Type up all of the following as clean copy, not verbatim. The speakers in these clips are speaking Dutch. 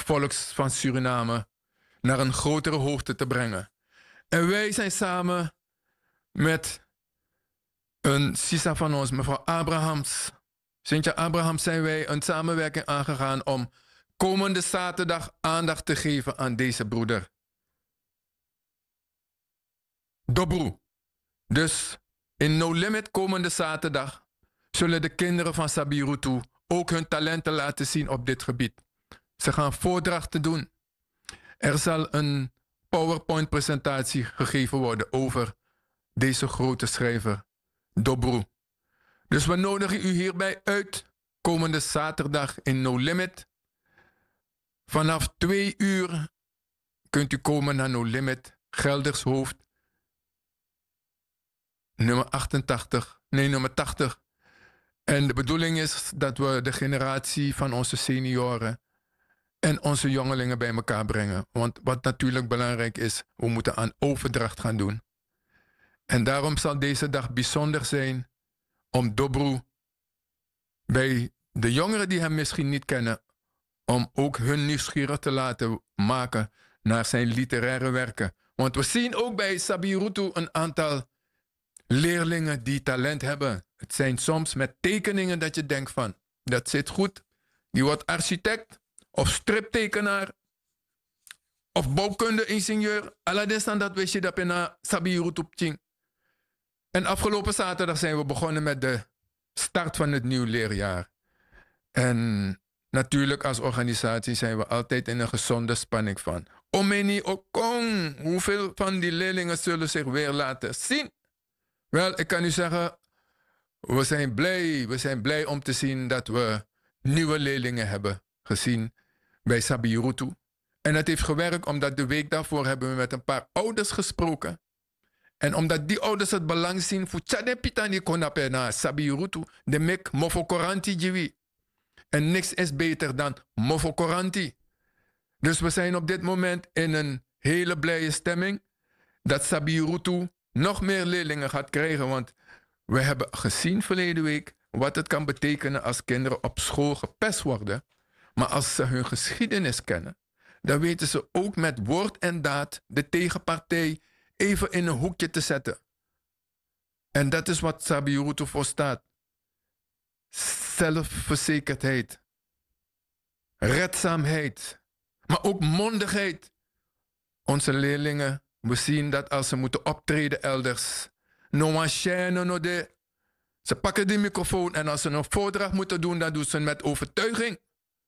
volks van Suriname naar een grotere hoogte te brengen. En wij zijn samen met een Sisa van ons, mevrouw Abrahams. Sintje Abrahams zijn wij een samenwerking aangegaan om komende zaterdag aandacht te geven aan deze broeder. Dobru. Dus in No Limit komende zaterdag zullen de kinderen van Sabirutu ook hun talenten laten zien op dit gebied. Ze gaan voordrachten doen. Er zal een PowerPoint-presentatie gegeven worden over deze grote schrijver, Dobru. Dus we nodigen u hierbij uit komende zaterdag in No Limit. Vanaf 2 uur kunt u komen naar No Limit, Geldershoofd, nummer 80. En de bedoeling is dat we de generatie van onze senioren en onze jongelingen bij elkaar brengen. Want wat natuurlijk belangrijk is, we moeten aan overdracht gaan doen. En daarom zal deze dag bijzonder zijn om Dobru bij de jongeren die hem misschien niet kennen, om ook hun nieuwsgierig te laten maken naar zijn literaire werken. Want we zien ook bij Sabirutu een aantal leerlingen die talent hebben. Het zijn soms met tekeningen dat je denkt van, dat zit goed. Die wordt architect of striptekenaar of bouwkunde-ingenieur. Allerdings dan dat wist je dat in Sabirutu Pching. En afgelopen zaterdag zijn we begonnen met de start van het nieuw leerjaar. En natuurlijk als organisatie zijn we altijd in een gezonde spanning van. Omeni okong, hoeveel van die leerlingen zullen zich weer laten zien? Wel, ik kan u zeggen, we zijn blij om te zien dat we nieuwe leerlingen hebben gezien bij Sabirutu. En het heeft gewerkt omdat de week daarvoor hebben we met een paar ouders gesproken. En omdat die ouders het belang zien voor Tjade Pitani Konape na Sabirutu, de mek Mofokoranti Jiwi. En niks is beter dan Mofokoranti. Dus we zijn op dit moment in een hele blije stemming dat Sabirutu nog meer leerlingen gaat krijgen. Want we hebben gezien verleden week wat het kan betekenen als kinderen op school gepest worden. Maar als ze hun geschiedenis kennen, dan weten ze ook met woord en daad de tegenpartij even in een hoekje te zetten. En dat is wat Sabirutu voor staat. Zelfverzekerdheid. Redzaamheid. Maar ook mondigheid. Onze leerlingen, we zien dat als ze moeten optreden elders. Ze pakken die microfoon en als ze een voordracht moeten doen, dan doen ze het met overtuiging.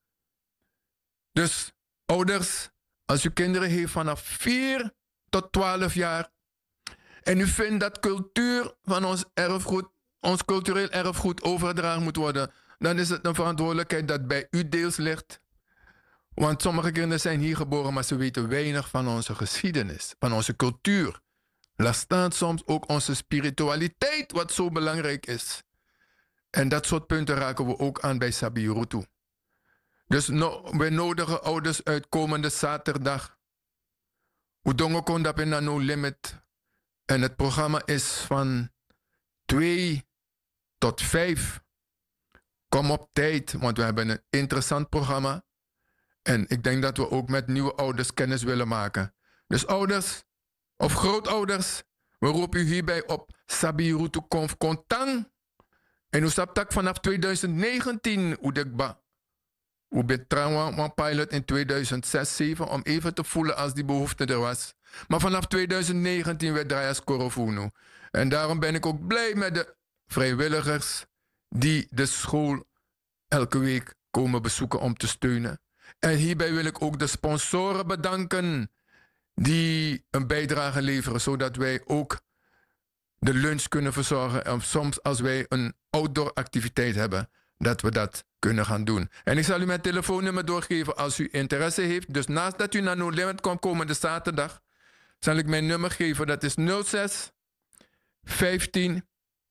Dus ouders, als u kinderen heeft vanaf 4 tot 12 jaar en u vindt dat cultuur van ons erfgoed, ons cultureel erfgoed overgedragen moet worden, dan is het een verantwoordelijkheid dat bij u deels ligt. Want sommige kinderen zijn hier geboren, maar ze weten weinig van onze geschiedenis, van onze cultuur. Laat staan soms ook onze spiritualiteit, wat zo belangrijk is. En dat soort punten raken we ook aan bij Sabirutu. Dus we nodigen ouders uit komende zaterdag. Udongo Kondap in No Limit. En het programma is van 2 tot 5. Kom op tijd, want we hebben een interessant programma. En ik denk dat we ook met nieuwe ouders kennis willen maken. Dus ouders of grootouders, we roepen u hierbij op Sabirutu Konf Kontang. En u saptak vanaf 2019 Udekba. U bent trouwens een pilot in 2006-2007 om even te voelen als die behoefte er was. Maar vanaf 2019 werd Draajas Korofunu. En daarom ben ik ook blij met de vrijwilligers die de school elke week komen bezoeken om te steunen. En hierbij wil ik ook de sponsoren bedanken die een bijdrage leveren, zodat wij ook de lunch kunnen verzorgen. En soms als wij een outdoor activiteit hebben, dat we dat kunnen gaan doen. En ik zal u mijn telefoonnummer doorgeven als u interesse heeft. Dus naast dat u naar No Limit komt komende zaterdag, zal ik mijn nummer geven. Dat is 06 15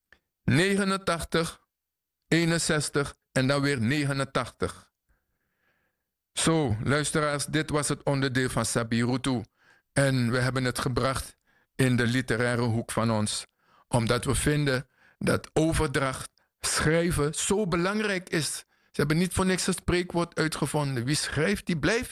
89 61 en dan weer 89. Zo, luisteraars, dit was het onderdeel van Sabirutu. En we hebben het gebracht in de literaire hoek van ons. Omdat we vinden dat overdracht, schrijven, zo belangrijk is. Ze hebben niet voor niks een spreekwoord uitgevonden. Wie schrijft, die blijft.